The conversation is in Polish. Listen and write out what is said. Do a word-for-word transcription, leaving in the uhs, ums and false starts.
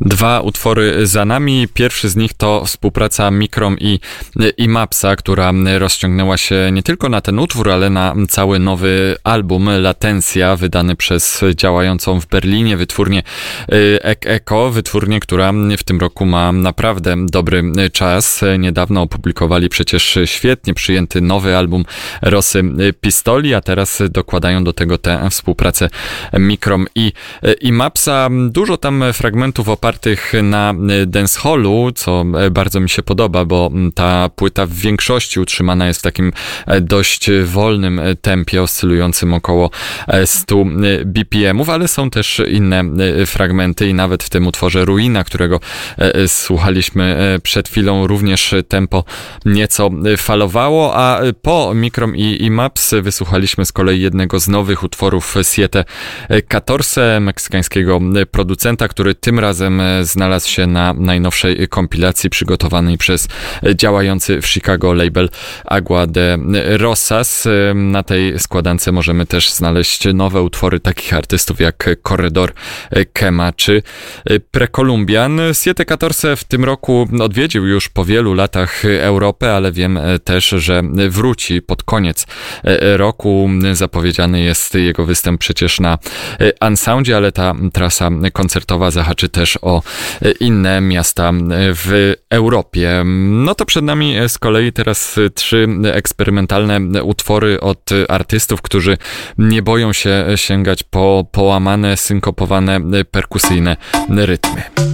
Dwa utwory za nami. Pierwszy z nich to współpraca Mikrom i, i Mapsa, która rozciągnęła się nie tylko na ten utwór, ale na cały nowy album Latencja, wydany przez działającą w Berlinie wytwórnię Eko, wytwórnię, która w tym roku ma naprawdę dobry czas. Niedawno opublikowali przecież świetnie przyjęty nowy album Rosy Pistoli, a teraz dokładają do tego tę współpracę Mikrom i, i Mapsa. Dużo tam fragmentów opartych na dancehallu, co bardzo mi się podoba, bo ta płyta w większości utrzymana jest w takim dość wolnym tempie, oscylującym około stu B P M ów, ale są też inne fragmenty i nawet w tym utworze Ruina, którego słuchaliśmy przed chwilą, również tempo nieco falowało, a po Mikrom i, i Maps wysłuchaliśmy z kolei jednego z nowych utworów Siete czternaście, meksykańskiego producenta, który tym razem znalazł się na najnowszej kompilacji przygotowanej przez działający w Chicago label Agua de Rosas. Na tej składance możemy też znaleźć nowe utwory takich artystów jak Corredor Kema czy Precolumbian. Siete czternaście w tym roku odwiedził już po wielu latach Europę, ale wiem też, że wróci pod koniec roku. Zapowiedziany jest jego występ przecież na Unsoundzie, ale ta trasa koncertowa zahaczy też o inne miasta w Europie. No to przed nami z kolei teraz trzy eksperymentalne utwory od artystów, którzy nie boją się sięgać po połamane, synkopowane, perkusyjne rytmy.